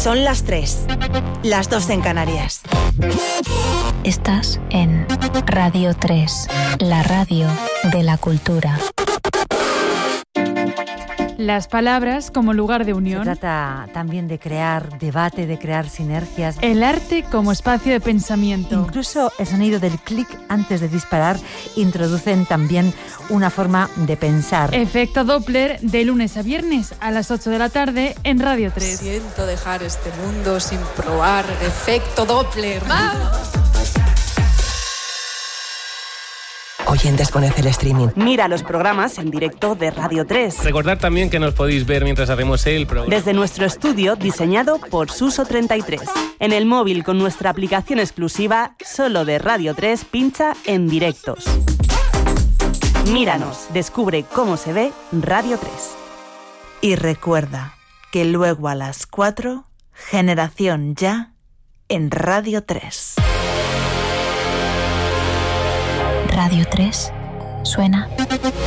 Son las 3, las 2 en Canarias. Estás en Radio 3, la radio de la cultura. Las palabras como lugar de unión. Se trata también de crear debate, de crear sinergias. El arte como espacio de pensamiento. Incluso el sonido del clic antes de disparar introducen también una forma de pensar. Efecto Doppler de lunes a viernes a las 8 de la tarde en Radio 3. Siento dejar este mundo sin probar efecto Doppler. ¡Vamos! Oyentes, poned el streaming. Mira los programas en directo de Radio 3. Recordad también que nos podéis ver mientras hacemos el programa. Desde nuestro estudio diseñado por Suso 33. En el móvil con nuestra aplicación exclusiva solo de Radio 3, pincha en directos. Míranos, descubre cómo se ve Radio 3. Y recuerda que luego a las 4, Generación Ya en Radio 3. Radio 3 suena